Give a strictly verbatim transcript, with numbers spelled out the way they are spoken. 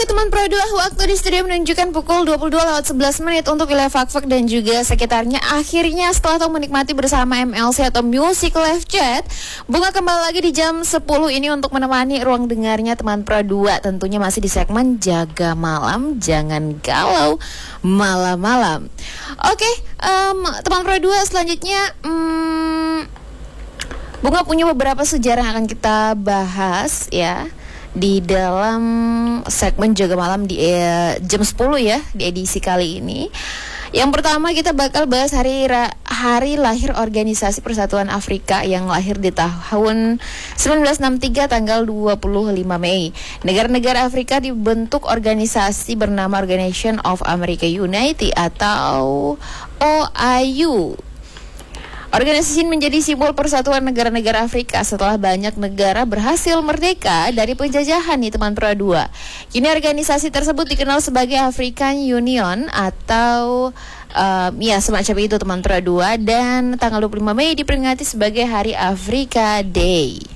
Oke teman Pro dua, waktu di studio menunjukkan pukul dua puluh dua lewat sebelas menit untuk wilayah Fakfak dan juga sekitarnya. Akhirnya setelah tahu menikmati bersama M L C atau Music Live Chat, Bunga kembali lagi di jam sepuluh ini untuk menemani ruang dengarnya teman Pro dua. Tentunya masih di segmen Jaga Malam, jangan galau malam-malam. Oke, um, teman Pro dua selanjutnya um, Bunga punya beberapa sejarah yang akan kita bahas ya di dalam segmen Jaga Malam di eh, jam sepuluh ya, di edisi kali ini. Yang pertama kita bakal bahas hari ra- hari lahir Organisasi Persatuan Afrika yang lahir di tahun seribu sembilan ratus enam puluh tiga tanggal dua puluh lima Mei. Negara-negara Afrika dibentuk organisasi bernama Organization of America Unity atau O I U. Organisasi ini menjadi simbol persatuan negara-negara Afrika setelah banyak negara berhasil merdeka dari penjajahan nih teman Pro dua. Kini organisasi tersebut dikenal sebagai African Union atau um, ya semacam itu teman Pro dua, dan tanggal dua puluh lima Mei diperingati sebagai Hari Afrika Day.